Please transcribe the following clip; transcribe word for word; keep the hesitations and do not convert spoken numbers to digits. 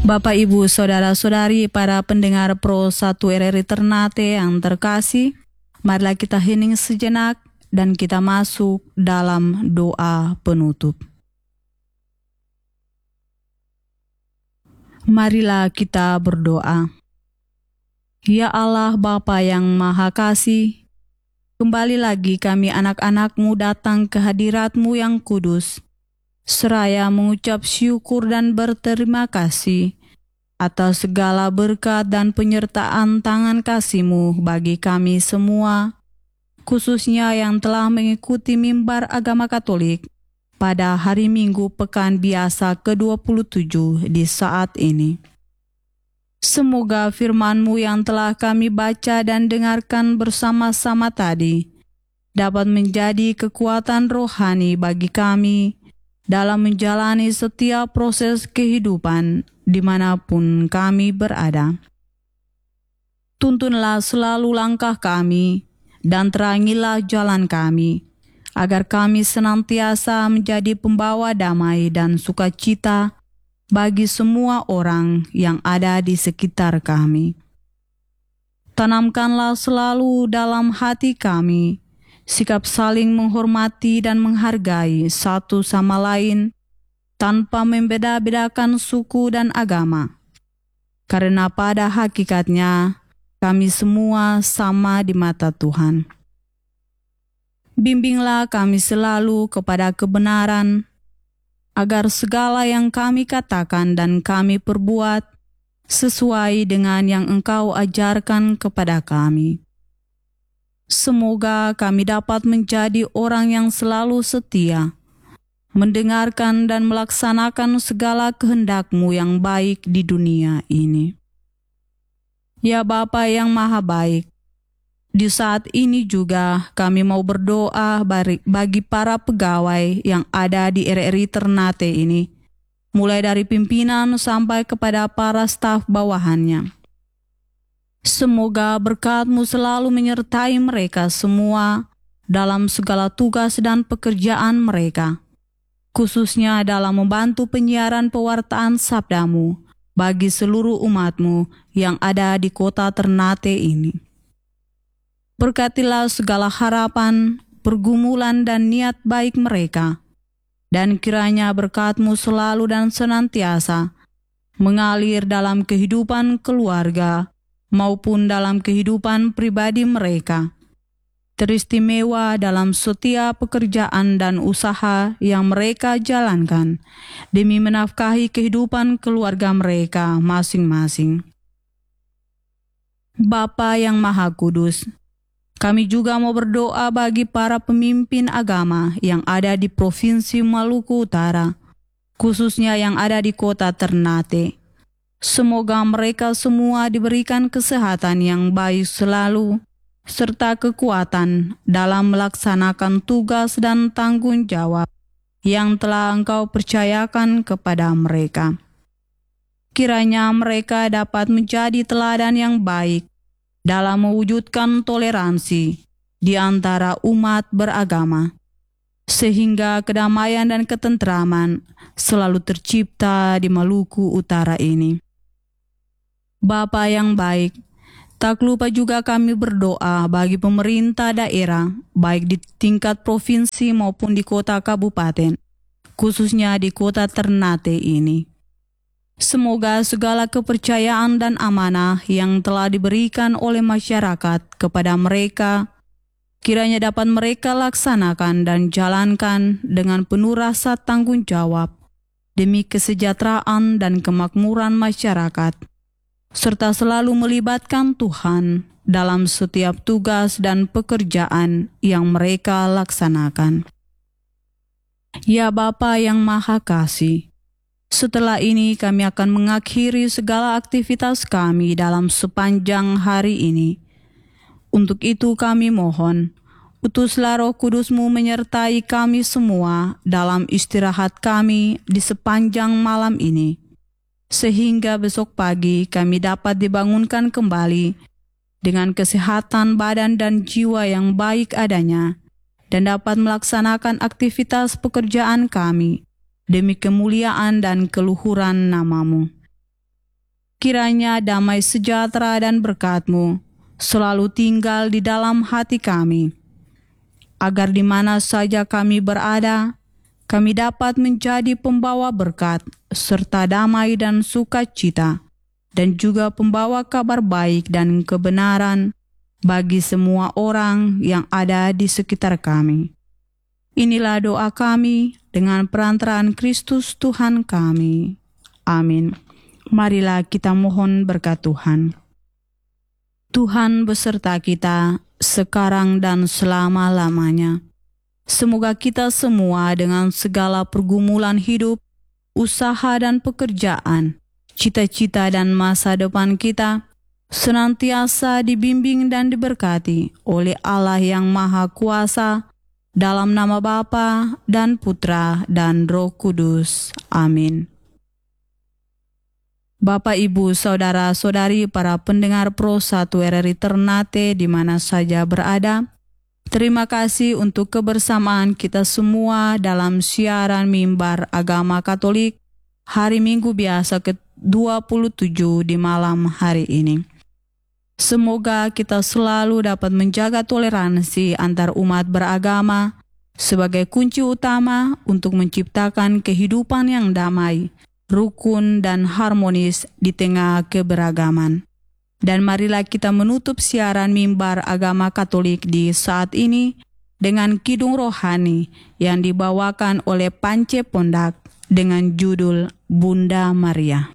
Bapak, Ibu, Saudara-saudari, para pendengar Pro satu R R I Ternate yang terkasih, marilah kita hening sejenak dan kita masuk dalam doa penutup. Marilah kita berdoa. Ya Allah Bapa yang Maha Kasih, kembali lagi kami anak-anak-Mu datang ke hadirat-Mu yang kudus, seraya mengucap syukur dan berterima kasih atas segala berkat dan penyertaan tangan kasih-Mu bagi kami semua, khususnya yang telah mengikuti mimbar agama Katolik pada hari Minggu Pekan Biasa ke dua puluh tujuh di saat ini. Semoga firman-Mu yang telah kami baca dan dengarkan bersama-sama tadi dapat menjadi kekuatan rohani bagi kami dalam menjalani setiap proses kehidupan dimanapun kami berada. Tuntunlah selalu langkah kami dan terangilah jalan kami, agar kami senantiasa menjadi pembawa damai dan sukacita bagi semua orang yang ada di sekitar kami. Tanamkanlah selalu dalam hati kami sikap saling menghormati dan menghargai satu sama lain tanpa membeda-bedakan suku dan agama. Karena pada hakikatnya kami semua sama di mata Tuhan. Bimbinglah kami selalu kepada kebenaran, agar segala yang kami katakan dan kami perbuat sesuai dengan yang Engkau ajarkan kepada kami. Semoga kami dapat menjadi orang yang selalu setia, mendengarkan dan melaksanakan segala kehendak-Mu yang baik di dunia ini. Ya Bapa yang Maha Baik, di saat ini juga kami mau berdoa bagi para pegawai yang ada di R R I Ternate ini, mulai dari pimpinan sampai kepada para staf bawahannya. Semoga berkat-Mu selalu menyertai mereka semua dalam segala tugas dan pekerjaan mereka, khususnya dalam membantu penyiaran pewartaan sabda-Mu bagi seluruh umat-Mu yang ada di kota Ternate ini. Berkatilah segala harapan, pergumulan dan niat baik mereka, dan kiranya berkat-Mu selalu dan senantiasa mengalir dalam kehidupan keluarga maupun dalam kehidupan pribadi mereka, teristimewa dalam setiap pekerjaan dan usaha yang mereka jalankan demi menafkahi kehidupan keluarga mereka masing-masing. Bapa yang Maha Kudus, kami juga mau berdoa bagi para pemimpin agama yang ada di Provinsi Maluku Utara, khususnya yang ada di kota Ternate. Semoga mereka semua diberikan kesehatan yang baik selalu, serta kekuatan dalam melaksanakan tugas dan tanggung jawab yang telah Engkau percayakan kepada mereka. Kiranya mereka dapat menjadi teladan yang baik dalam mewujudkan toleransi di antara umat beragama, sehingga kedamaian dan ketentraman selalu tercipta di Maluku Utara ini. Bapa yang baik, tak lupa juga kami berdoa bagi pemerintah daerah, baik di tingkat provinsi maupun di kota kabupaten, khususnya di kota Ternate ini. Semoga segala kepercayaan dan amanah yang telah diberikan oleh masyarakat kepada mereka, kiranya dapat mereka laksanakan dan jalankan dengan penuh rasa tanggung jawab demi kesejahteraan dan kemakmuran masyarakat, serta selalu melibatkan Tuhan dalam setiap tugas dan pekerjaan yang mereka laksanakan. Ya Bapa yang Maha Kasih, setelah ini kami akan mengakhiri segala aktivitas kami dalam sepanjang hari ini. Untuk itu kami mohon, utuslah Roh Kudus-Mu menyertai kami semua dalam istirahat kami di sepanjang malam ini, sehingga besok pagi kami dapat dibangunkan kembali dengan kesehatan badan dan jiwa yang baik adanya, dan dapat melaksanakan aktivitas pekerjaan kami demi kemuliaan dan keluhuran nama-Mu. Kiranya damai sejahtera dan berkat-Mu selalu tinggal di dalam hati kami, agar di mana saja kami berada, kami dapat menjadi pembawa berkat, serta damai dan sukacita, dan juga pembawa kabar baik dan kebenaran bagi semua orang yang ada di sekitar kami. Inilah doa kami dengan perantaraan Kristus Tuhan kami. Amin. Marilah kita mohon berkat Tuhan. Tuhan beserta kita sekarang dan selama-lamanya. Semoga kita semua dengan segala pergumulan hidup, usaha dan pekerjaan, cita-cita dan masa depan kita, senantiasa dibimbing dan diberkati oleh Allah yang Maha Kuasa, dalam nama Bapa dan Putra dan Roh Kudus. Amin. Bapak, Ibu, Saudara-saudari, para pendengar Pro satu R R I Ternate di mana saja berada, terima kasih untuk kebersamaan kita semua dalam siaran mimbar agama Katolik hari Minggu biasa ke dua puluh tujuh di malam hari ini. Semoga kita selalu dapat menjaga toleransi antar umat beragama sebagai kunci utama untuk menciptakan kehidupan yang damai, rukun dan harmonis di tengah keberagaman. Dan marilah kita menutup siaran mimbar agama Katolik di saat ini dengan kidung rohani yang dibawakan oleh Pance Pondak dengan judul Bunda Maria.